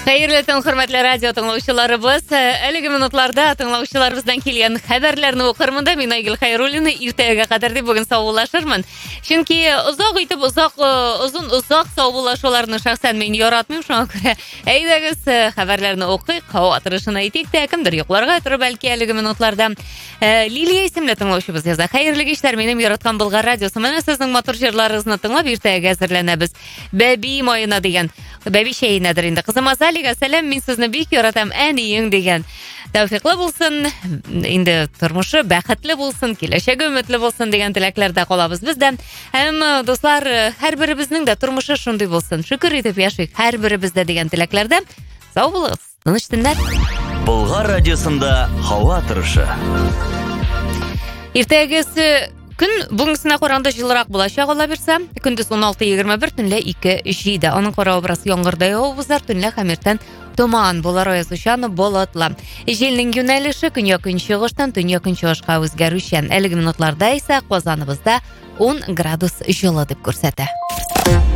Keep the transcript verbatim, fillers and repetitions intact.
Хәерле таң, хөрмәтле радио тыңлаучыларыбыз. Әлеге минутларда тыңлаучыларыбыздан килгән хәбәрләрне укырмын да мин Айгөл Хәйруллина иртәгә кадәр дип бүген саубуллашырмын. Чөнки озак итеп озак озын узак саубуллашуларны шәхсән мин яратмыйм, шуңа күрә әйдәгез хәбәрләрне укыйк, һава торышын әйтик тә, кемдер йокларга торыр бәлки әлеге минутларда. Лилия исемле тыңлаучыбыз яза. Хәерле кичләр, минем яраткан Болгар радиосы. Менә сезнең матур җырларыгызны тыңлап иртәгә әзерләнәбез. Бәби майына дигән, бәби шәйнәдер инде. Кызым Азалига сәлам, мин сезне бик яратам, әниең дигән. Тәүфиклы булсын, инде тормышы бәхетле булсын, киләчәге өметле булсын дигән теләкләрдә калабыз без дә. Һәм дуслар, һәрберебезнең дә тормышы шундый булсын. Шөкер итеп яшик һәрберебездә дигән теләкләрдә. Сау булыгыз. Тыныч төннәр. Болгар радиосында һава торышы. Иртәгәсе көн бүгенсенә караганда җылырак булачак, ала бирсә. Көндез он алты егерме бер, төнлә ике җиде. Аның каравы бераз яңгырдай авызлар, төнлә хәмиртән томан булар, аязучан болытлы. Җилнең юнәлеше көньяк-көнчыгыштан төньяк-көнчыгышка үзгәрүчән. Әлеге минутларда исә Казаныбызда он градус җылы дип күрсәтә.